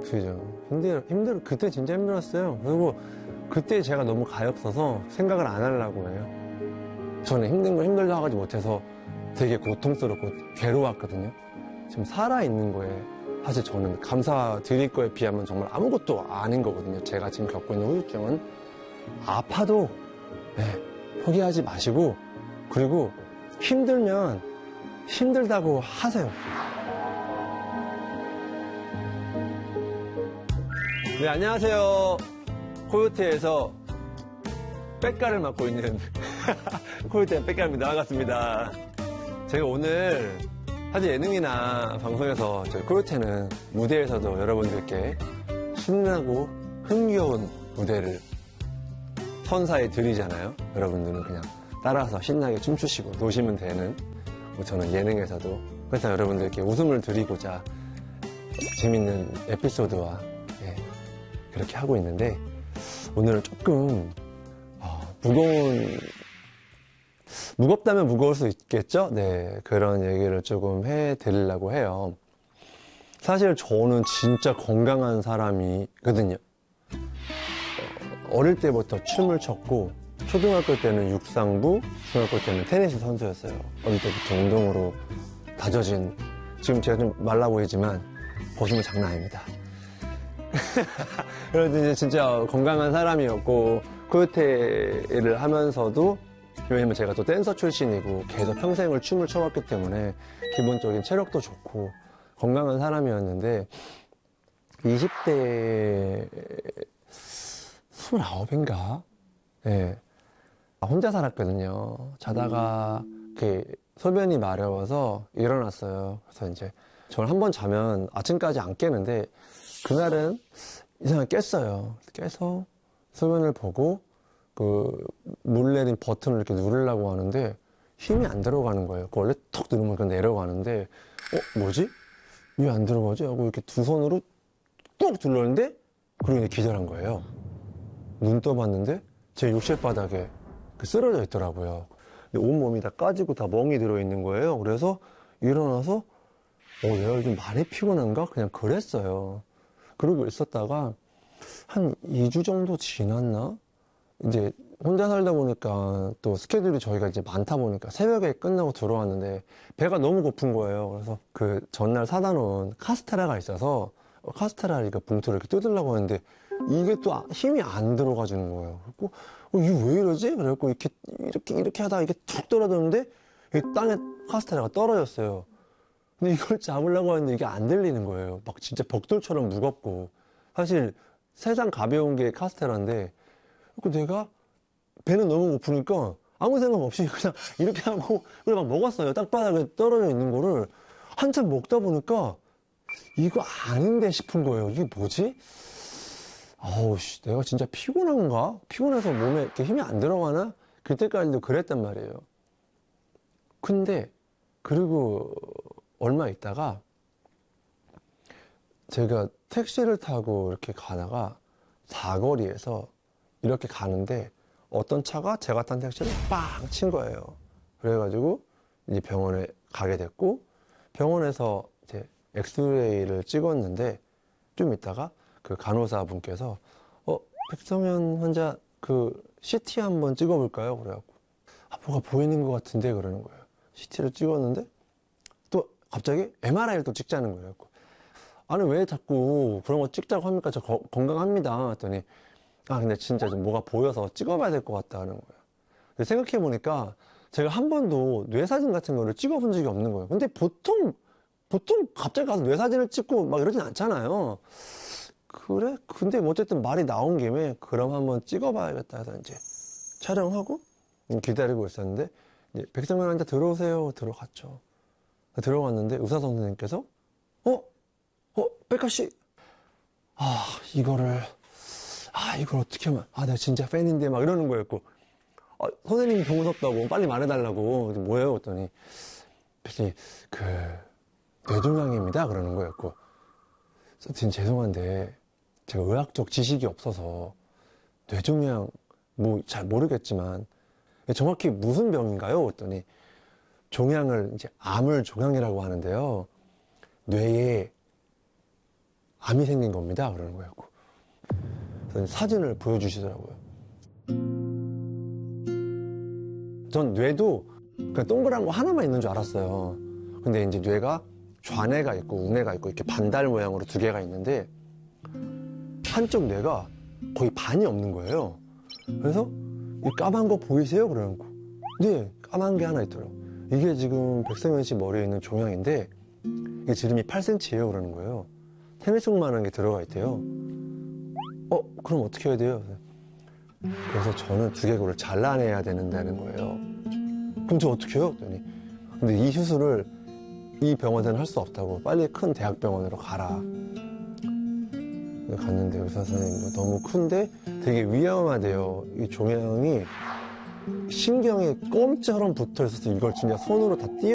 그죠. 그때 진짜 힘들었어요. 그리고 그때 제가 너무 가엾어서 생각을 안 하려고 해요. 저는 힘든 거 힘들다고 하지 못해서 되게 고통스럽고 괴로웠거든요. 지금 살아있는 거에 사실 저는 감사드릴 거에 비하면 정말 아무것도 아닌 거거든요. 제가 지금 겪고 있는 후유증은 아파도 포기하지 마시고, 그리고 힘들면 힘들다고 하세요. 네, 안녕하세요. 코요테에서 백가를 맡고 있는 코요테 백가입니다. 반갑습니다. 제가 오늘 사실 예능이나 방송에서 저희 코요테는 무대에서도 여러분들께 신나고 흥겨운 무대를 선사해 드리잖아요. 여러분들은 그냥 따라서 신나게 춤추시고 노시면 되는, 저는 예능에서도 그래서 여러분들께 웃음을 드리고자 재밌는 에피소드와 그렇게 하고 있는데, 오늘은 조금 무겁다면 무거울 수 있겠죠? 네, 그런 얘기를 조금 해드리려고 해요. 사실 저는 진짜 건강한 사람이거든요. 어릴 때부터 춤을 췄고, 초등학교 때는 육상부, 중학교 때는 테니스 선수였어요. 어릴 때부터 운동으로 다져진, 지금 제가 좀 말라 보이지만 벗으면 장난 아닙니다. 그래도 이제 진짜 건강한 사람이었고, 코요테를 하면서도, 왜냐면 제가 또 댄서 출신이고 계속 평생을 춤을 춰왔기 때문에 기본적인 체력도 좋고 건강한 사람이었는데, 20대 29인가? 네. 혼자 살았거든요. 자다가 소변이 마려워서 일어났어요. 그래서 이제 저를 한번 자면 아침까지 안 깨는데, 그날은 이상하게 깼어요. 깨서 소변을 보고 물 내린 버튼을 이렇게 누르려고 하는데 힘이 안 들어가는 거예요. 원래 턱 누르면 그냥 내려가는데, 뭐지? 왜 안 들어가지? 하고 이렇게 두 손으로 뚝 눌렀는데, 그리고 이제 기절한 거예요. 눈 떠봤는데 제 욕실 바닥에 쓰러져 있더라고요. 근데 온몸이 다 까지고 다 멍이 들어있는 거예요. 그래서 일어나서 내가 요즘 많이 피곤한가? 그냥 그랬어요. 그러고 있었다가 한 2주 정도 지났나? 이제 혼자 살다 보니까 또 스케줄이 저희가 이제 많다 보니까 새벽에 끝나고 들어왔는데 배가 너무 고픈 거예요. 그래서 그 전날 사다 놓은 카스테라가 있어서 카스테라 이거 봉투를 이렇게 뜯으려고 하는데 이게 또 힘이 안 들어가지는 거예요. 그래서 이거 왜 이러지? 그래갖고 이렇게 하다가 이게 툭 떨어졌는데 땅에 카스테라가 떨어졌어요. 근데 이걸 잡으려고 하는데 이게 안 들리는 거예요. 막 진짜 벽돌처럼 무겁고. 사실 세상 가벼운 게 카스테라인데, 내가 배는 너무 고프니까 아무 생각 없이 그냥 이렇게 하고 그냥 막 먹었어요. 땅바닥에 떨어져 있는 거를 한참 먹다 보니까 이거 아닌데 싶은 거예요. 이게 뭐지? 내가 진짜 피곤한가? 피곤해서 몸에 이렇게 힘이 안 들어가나? 그때까지도 그랬단 말이에요. 근데 그리고 얼마 있다가 제가 택시를 타고 이렇게 가다가 사거리에서 이렇게 가는데 어떤 차가 제가 탄 택시를 빵 친 거예요. 그래가지고 이제 병원에 가게 됐고, 병원에서 이제 엑스레이를 찍었는데 좀 있다가 그 간호사분께서 백성현 환자 CT 한번 찍어볼까요? 그래갖고 뭐가 보이는 것 같은데 그러는 거예요. CT를 찍었는데 또 갑자기 MRI를 또 찍자는 거예요. 아니 왜 자꾸 그런 거 찍자고 합니까? 저 건강합니다. 했더니 근데 진짜 좀 뭐가 보여서 찍어봐야 될 것 같다 하는 거예요. 근데 생각해보니까 제가 한 번도 뇌사진 같은 거를 찍어본 적이 없는 거예요. 근데 보통 갑자기 가서 뇌사진을 찍고 막 이러진 않잖아요. 그래? 근데 어쨌든 말이 나온 김에 그럼 한번 찍어봐야겠다 해서 이제 촬영하고 기다리고 있었는데, 이제 백성현 환자 들어오세요. 들어갔죠. 들어갔는데 의사 선생님께서 백가씨, 이걸 어떻게 하면, 내가 진짜 팬인데 막 이러는 거였고, 선생님이 더 무섭다고 빨리 말해달라고. 뭐예요? 했더니 뇌종양입니다 그러는 거였고, 선생님 죄송한데 제가 의학적 지식이 없어서 뇌종양 잘 모르겠지만 정확히 무슨 병인가요? 했더니 종양을 이제 암을 종양이라고 하는데요, 뇌에 암이 생긴 겁니다. 그러는 거예요. 그래서 사진을 보여주시더라고요. 전 뇌도 그냥 동그란 거 하나만 있는 줄 알았어요. 근데 이제 뇌가 좌뇌가 있고 우뇌가 있고 이렇게 반달 모양으로 두 개가 있는데 한쪽 뇌가 거의 반이 없는 거예요. 그래서 이 까만 거 보이세요? 그러는 거. 네, 까만 게 하나 있더라고요. 이게 지금 백성현 씨 머리에 있는 종양인데 이게 지름이 8cm예요. 그러는 거예요. 테니스공만한 게 들어가 있대요. 그럼 어떻게 해야 돼요? 그래서 저는 두개골을 잘라내야 된다는 거예요. 그럼 저 어떻게 해요? 그랬더니 근데 이 수술을 이 병원에는 할 수 없다고 빨리 큰 대학병원으로 가라. 갔는데 의사 선생님도 너무 큰데 되게 위험하대요. 이 종양이 신경에 껌처럼 붙어 있어서 이걸 진짜 손으로 다 띄어